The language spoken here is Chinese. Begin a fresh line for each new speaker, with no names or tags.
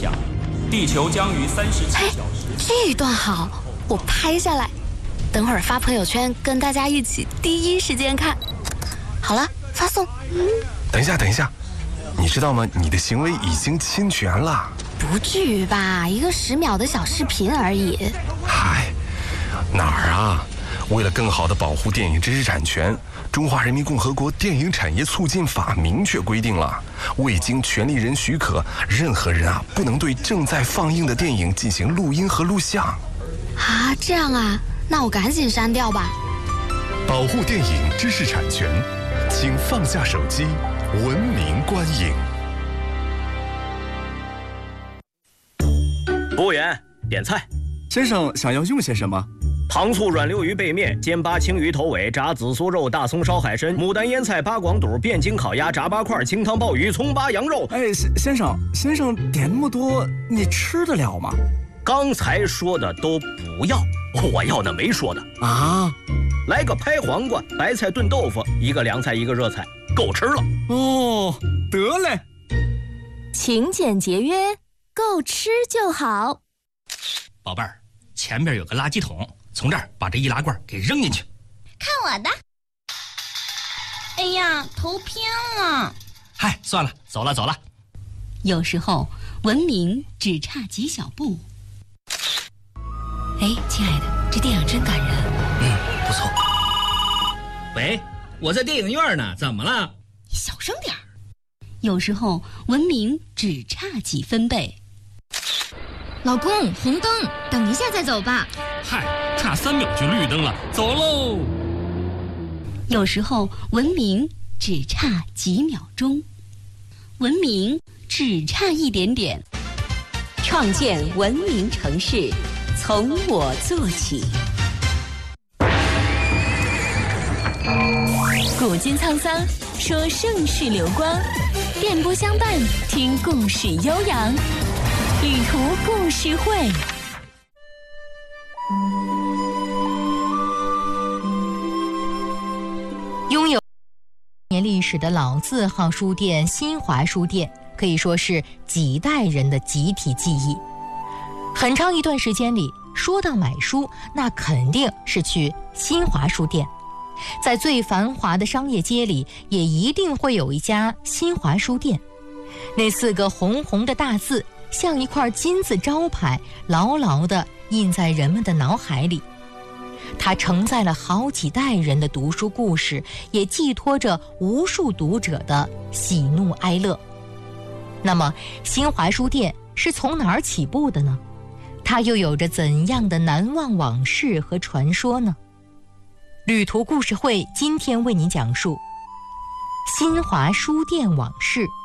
下，地球将于37小时。
这段好，我拍下来，等会儿发朋友圈，跟大家一起第一时间看。好了，发送。
等一下，你知道吗？你的行为已经侵权了。
不至于吧？一个10秒的小视频而已。
嗨，哪儿啊？为了更好地保护电影知识产权，中华人民共和国电影产业促进法明确规定了，未经权利人许可，任何人不能对正在放映的电影进行录音和录像。
啊，这样啊？那我赶紧删掉吧。
保护电影知识产权，请放下手机，文明观影。
服务员，点菜。
先生想要用些什么？
糖醋软溜鱼背面、煎八青鱼头尾、炸紫苏肉、大葱烧海参、牡丹腌菜、八广肚、汴京烤鸭、炸八块、清汤鲍鱼、葱八羊肉。
哎，先生点那么多，你吃得了吗？
刚才说的都不要，我要那没说的
啊。
来个拍黄瓜、白菜炖豆腐，一个凉菜一个热菜，够吃了。
哦，得嘞。
勤俭节约，够吃就好。
宝贝儿，前边有个垃圾桶，从这儿把这易拉罐给扔进去。
看我的！哎呀，头偏了。
嗨，算了，走了。
有时候文明只差几小步。哎，亲爱的，这电影真感人。
不错。喂，我在电影院呢，怎么了？
小声点儿。有时候文明只差几分贝。
老公，红灯，等一下再走吧。
嗨，差3秒就绿灯了，走喽。
有时候文明只差几秒钟，文明只差一点点。
创建文明城市，从我做起。
古今沧桑，说盛世流光，电波相伴，听故事悠扬。旅途故事会。
拥有年历史的老字号书店新华书店，可以说是几代人的集体记忆。很长一段时间里，说到买书，那肯定是去新华书店。在最繁华的商业街里，也一定会有一家新华书店。那4个红红的大字，像一块金字招牌，牢牢地印在人们的脑海里。它承载了好几代人的读书故事，也寄托着无数读者的喜怒哀乐。那么，新华书店是从哪儿起步的呢？它又有着怎样的难忘往事和传说呢？旅途故事会今天为您讲述新华书店往事。